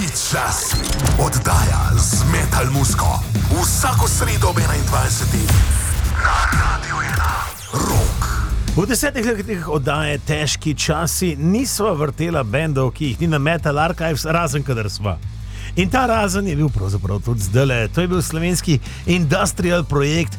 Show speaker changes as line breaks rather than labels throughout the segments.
čas. Oddaja z Metal Musko. Vsako sredo ob 21. na Radio 1. Rock.
V 10 letih oddaje Težki časi nisva vrtela bendov, ki jih ni na Metal Archives, razen kadar sva. In ta razen je bil pravzaprav tudi zdajle. To je bil slovenski industrial projekt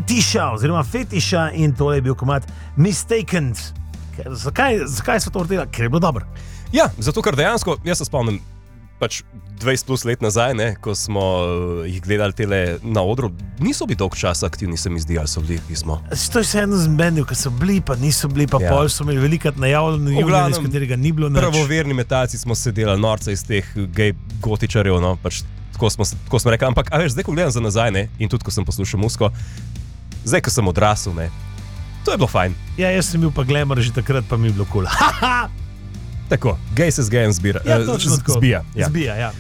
Fetiša in to je bil komad Mistaken. Zakaj so to vrtela? Ker je bilo dobro.
Ja, zato ker dejansko, jaz se spomnim, pač 20 plus let nazaj, ko smo jih gledali tele na odru, niso bili dolg časa aktivni, se mi zdi, ali so bili, pismo.
To je se eno zmenil, ki so bili, pa niso bili, pa pol so imeli velikrat najavljeno junija, iz katerega ni bilo nič.
Pravoverni metalci smo se delali norca iz teh gej gotičarjev, no, pač tako smo rekli, ampak a veš, zdaj ko gledam za nazaj, ne, in tudi ko sem poslušal muziko, zdaj ko sem odrasel, ne, to je bilo fajn.
Ja, jaz sem bil pa glamour že takrat, pa mi je bilo kul. Haha!
Tako, gej se z gejem zbira.
Ja, točno tako.
Zbija, ja.
Zbija, ja.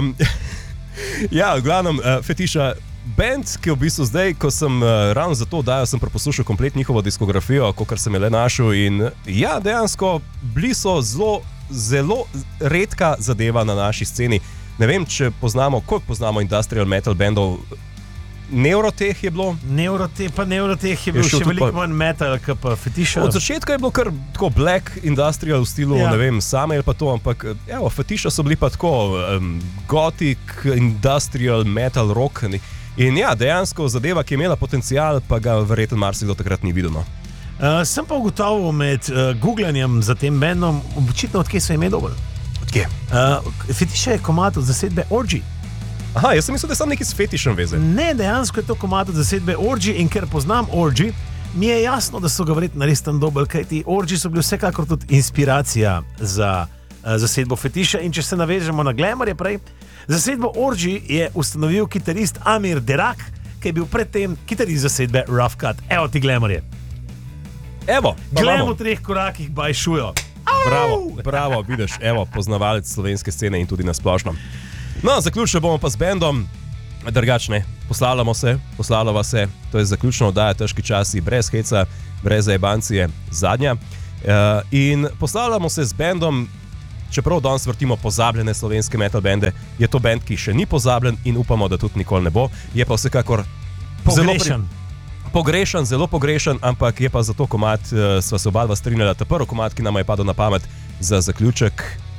Ja, v glavnem, Fetiša, band, ki v bistvu zdaj, ko sem ravno za to oddajo, sem preposlušal komplet njihovo diskografijo, kakor sem je le našel in ja, dejansko bili so zelo redka zadeva na naši sceni. Ne vem, če poznamo, koliko poznamo industrial metal bandov. Neuroteh je bilo.
Neuroteh je bil še veliko manj metal, kot pa Fetiša.
Od začetka je bilo kar tako black industrial v stilu,
Ja.
ne vem, same ali pa to, ampak evo, Fetiša so bili pa tako gothic, industrial, metal, rock. In ja, dejansko zadeva, ki je imela potencial, pa ga verjetno marsikdo takrat ni videl. No.
Sem pa ugotovil med googlanjem za tem bandom, očitno odkje so ime dobili.
Odkje?
Fetiša je komad od zasedbe Orgy.
Aha, jaz sem mislil, da je sam neki s Fetišem vezan.
Ne, dejansko je to komad od zasedbe Orgy in ker poznam Orgy, mi je jasno, da so ga verjetno res tam dobili, kajti Orgy so bili vsekakor tudi inspiracija za zasedbo Fetiša. In če se navežemo na Glamour je prej, zasedbo Orgy je ustanovil kitarist Amir Derak, ki je bil predtem kitarist zasedbe Rough Cut. Evo ti Glamour je.
Evo,
Glamour v 3 korakih bajšujo.
Bravo, vidiš, evo, poznavalec slovenske scene in tudi na splošno. No, zaključili bomo pa z bendom, drugačne, poslavljava se, to je zaključna oddaja Težki časi, brez heca, brez zajebancije, zadnja. In poslavljamo se z bendom, čeprav danes vrtimo pozabljene slovenske metal bende, je to bend, ki še ni pozabljen in upamo, da tudi nikoli ne bo, je pa vsekakor zelo pogrešan, ampak je pa za to komad, sva se oba dva strinjala, ta prvi komad, ki nam je padel na pamet za zaključek,